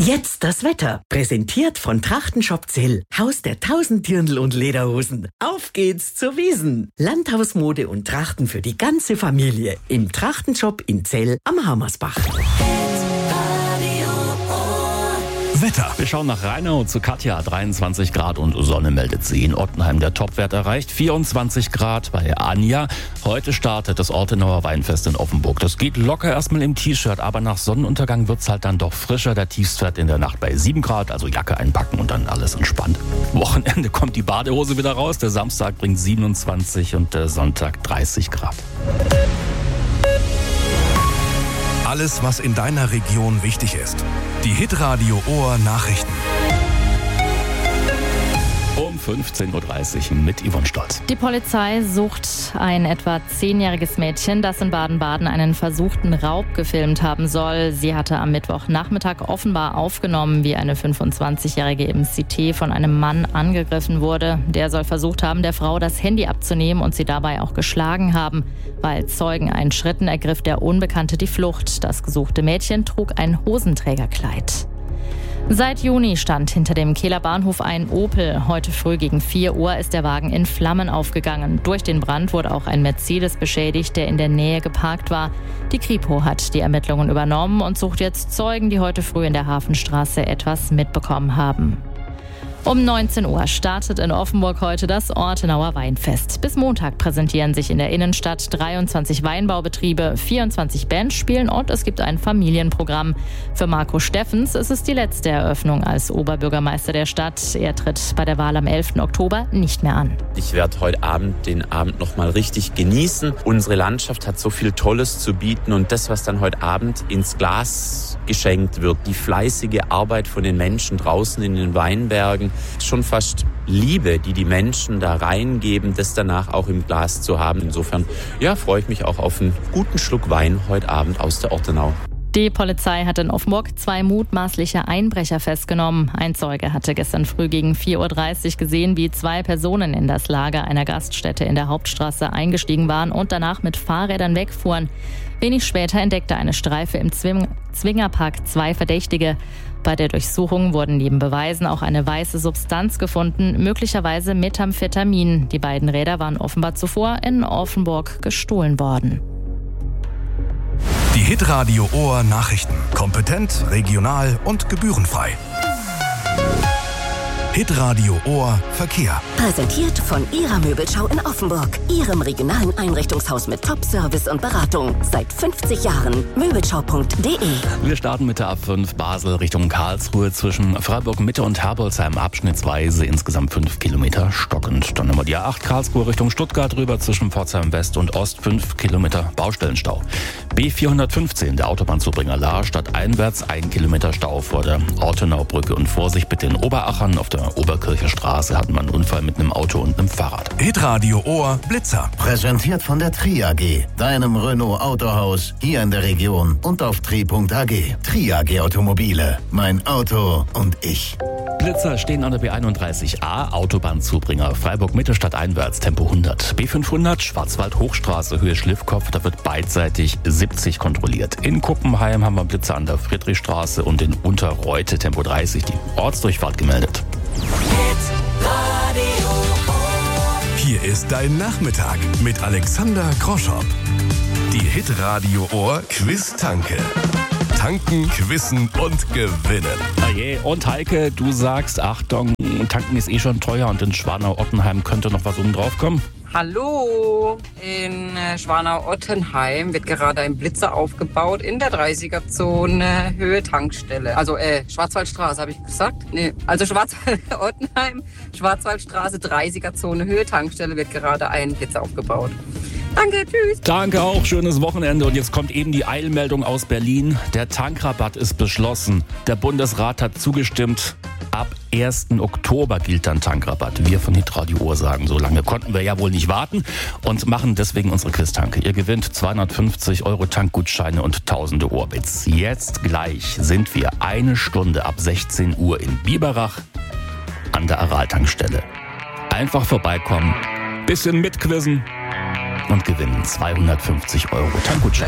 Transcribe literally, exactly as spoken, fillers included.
Jetzt das Wetter. Präsentiert von Trachtenshop Zell. Haus der tausend Dirndl und Lederhosen. Auf geht's zur Wiesn. Landhausmode und Trachten für die ganze Familie. Im Trachtenshop in Zell am Hammersbach. Wetter. Wir schauen nach Rheinau zu Katja. dreiundzwanzig Grad und Sonne meldet sie. In Ottenheim der Topwert erreicht. vierundzwanzig Grad bei Anja. Heute startet das Ortenauer Weinfest in Offenburg. Das geht locker erstmal im T-Shirt, aber nach Sonnenuntergang wird's halt dann doch frischer. Der Tiefstwert in der Nacht bei sieben Grad, also Jacke einpacken und dann alles entspannt. Wochenende kommt die Badehose wieder raus. Der Samstag bringt siebenundzwanzig und der Sonntag dreißig Grad. Alles, was in deiner Region wichtig ist. Die Hitradio Ohr Nachrichten. Um fünfzehn Uhr dreißig mit Yvonne Stolz. Die Polizei sucht ein etwa zehnjähriges Mädchen, das in Baden-Baden einen versuchten Raub gefilmt haben soll. Sie hatte am Mittwochnachmittag offenbar aufgenommen, wie eine fünfundzwanzigjährige im C T von einem Mann angegriffen wurde. Der soll versucht haben, der Frau das Handy abzunehmen und sie dabei auch geschlagen haben. Weil Zeugen einen Schritten ergriff der Unbekannte die Flucht. Das gesuchte Mädchen trug ein Hosenträgerkleid. Seit Juni stand hinter dem Kehler Bahnhof ein Opel. Heute früh gegen vier Uhr ist der Wagen in Flammen aufgegangen. Durch den Brand wurde auch ein Mercedes beschädigt, der in der Nähe geparkt war. Die Kripo hat die Ermittlungen übernommen und sucht jetzt Zeugen, die heute früh in der Hafenstraße etwas mitbekommen haben. Um neunzehn Uhr startet in Offenburg heute das Ortenauer Weinfest. Bis Montag präsentieren sich in der Innenstadt dreiundzwanzig Weinbaubetriebe, vierundzwanzig Bands spielen und es gibt ein Familienprogramm. Für Marco Steffens ist es die letzte Eröffnung als Oberbürgermeister der Stadt. Er tritt bei der Wahl am elften Oktober nicht mehr an. Ich werde heute Abend den Abend noch mal richtig genießen. Unsere Landschaft hat so viel Tolles zu bieten und das, was dann heute Abend ins Glas geschenkt wird, die fleißige Arbeit von den Menschen draußen in den Weinbergen, schon fast Liebe, die die Menschen da reingeben, das danach auch im Glas zu haben. Insofern ja, freue ich mich auch auf einen guten Schluck Wein heute Abend aus der Ortenau. Die Polizei hat in Offenburg zwei mutmaßliche Einbrecher festgenommen. Ein Zeuge hatte gestern früh gegen vier Uhr dreißig gesehen, wie zwei Personen in das Lager einer Gaststätte in der Hauptstraße eingestiegen waren und danach mit Fahrrädern wegfuhren. Wenig später entdeckte eine Streife im Zwing- Zwingerpark zwei Verdächtige. Bei der Durchsuchung wurden neben Beweisen auch eine weiße Substanz gefunden, möglicherweise Methamphetamin. Die beiden Räder waren offenbar zuvor in Offenburg gestohlen worden. Die Hitradio Ohr Nachrichten. Kompetent, regional und gebührenfrei. Hitradio Ohr Verkehr. Präsentiert von Ihrer Möbelschau in Offenburg. Ihrem regionalen Einrichtungshaus mit Top-Service und Beratung. Seit fünfzig Jahren. Möbelschau punkt de. Wir starten mit der A fünf Basel Richtung Karlsruhe zwischen Freiburg Mitte und Herbolzheim abschnittsweise insgesamt fünf Kilometer stockend. Dann immer die A acht Karlsruhe Richtung Stuttgart rüber zwischen Pforzheim West und Ost fünf Kilometer Baustellenstau. B vierhundertfünfzehn, der Autobahnzubringer Lahr, stadteinwärts ein Kilometer Stau vor der Ortenaubrücke und Vorsicht bitte in Oberachern. Auf der Oberkircher Straße hat man einen Unfall mit einem Auto und einem Fahrrad. Hitradio Ohr Blitzer. Präsentiert von der Tri A G, deinem Renault Autohaus hier in der Region und auf tri punkt a g. Tri A G Automobile, mein Auto und ich. Blitzer stehen an der B einunddreißig A, Autobahnzubringer Freiburg Mitte stadteinwärts, Tempo hundert. B fünfhundert, Schwarzwald-Hochstraße, Höhe Schliffkopf, da wird beidseitig siebzig kontrolliert. In Kuppenheim haben wir Blitzer an der Friedrichstraße und in Unterreute, Tempo dreißig, die Ortsdurchfahrt gemeldet. Hier ist dein Nachmittag mit Alexander Kroschop. Die Hitradio Ohr Quiz-Tanke. Tanken, quizzen und gewinnen. Oje, und Heike, du sagst, Achtung, tanken ist eh schon teuer und in Schwanau-Ottenheim könnte noch was oben drauf kommen. Hallo, in Schwanau-Ottenheim wird gerade ein Blitzer aufgebaut in der dreißiger-Zone Höhe Tankstelle. Also äh, Schwarzwaldstraße, habe ich gesagt? Nee, also Schwarzwald-Ottenheim, Schwarzwaldstraße, dreißiger-Zone Höhe Tankstelle wird gerade ein Blitzer aufgebaut. Danke, tschüss. Danke auch, schönes Wochenende. Und jetzt kommt eben die Eilmeldung aus Berlin. Der Tankrabatt ist beschlossen. Der Bundesrat hat zugestimmt. Ab ersten Oktober gilt dann Tankrabatt. Wir von Hitradio Ohr sagen, so lange konnten wir ja wohl nicht warten und machen deswegen unsere Quiz-Tanke. Ihr gewinnt zweihundertfünfzig Euro Tankgutscheine und tausende Ohrbits. Jetzt gleich sind wir eine Stunde ab sechzehn Uhr in Biberach an der Aral-Tankstelle. Einfach vorbeikommen, bisschen mitquizzen und gewinnen zweihundertfünfzig Euro Tankgutschein.